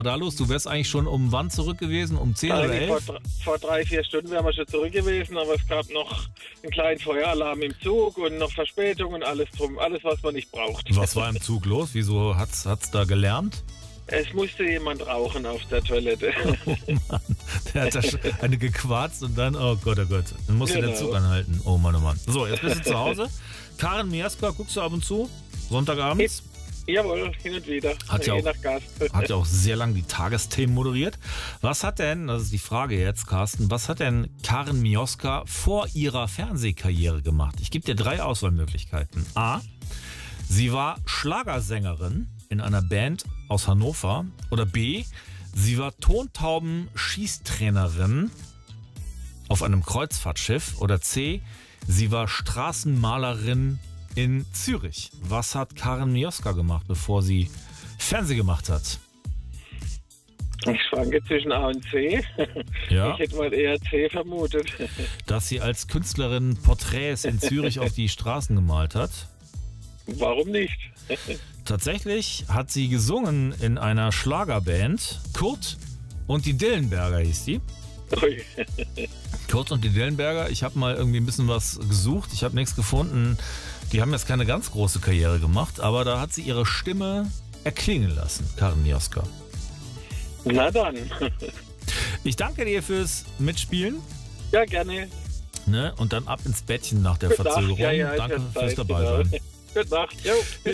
da los? Du wärst eigentlich schon um wann zurück gewesen? Um 10 oder 11? Vor 3-4 Stunden wären wir schon zurück gewesen, aber es gab noch einen kleinen Feueralarm im Zug und noch Verspätung und alles drum. Alles, was man nicht braucht. Was war im Zug los? Wieso hat's da gelärmt? Es musste jemand rauchen auf der Toilette. Oh Mann, der hat da schon eine gequarzt und dann, oh Gott, dann musste der Zug anhalten. Oh Mann, oh Mann. So, jetzt bist du zu Hause. Karin Miaska, guckst du ab und zu? Sonntagabends? Jawohl, hin und wieder. Hat ja Je auch- nach Gast. Hat ja auch sehr lange die Tagesthemen moderiert. Was hat denn, das ist die Frage jetzt, Carsten, was hat denn Karin Mioska vor ihrer Fernsehkarriere gemacht? Ich gebe dir 3 Auswahlmöglichkeiten. A. Sie war Schlagersängerin in einer Band aus Hannover. Oder B. Sie war Tontauben-Schießtrainerin auf einem Kreuzfahrtschiff. Oder C. Sie war Straßenmalerin in Zürich. Was hat Karin Mioska gemacht, bevor sie Fernsehen gemacht hat? Ich schwanke zwischen A und C. Ja, Ich hätte mal eher C vermutet. dass sie als Künstlerin Porträts in Zürich auf die Straßen gemalt hat. Warum nicht? Tatsächlich hat sie gesungen in einer Schlagerband. Kurt und die Dillenberger hieß die. Ui. Kurt und die Dillenberger, ich habe mal irgendwie ein bisschen was gesucht, ich habe nichts gefunden. Die haben jetzt keine ganz große Karriere gemacht, aber da hat sie ihre Stimme erklingen lassen, Karin Mioska. Na dann. Ich danke dir fürs Mitspielen, Ja, gerne. ne? Und dann ab ins Bettchen nach der Gute Nacht. Verzögerung. Ja, ist Danke jetzt fürs Zeit, dabei sein. Gute Nacht. Jo.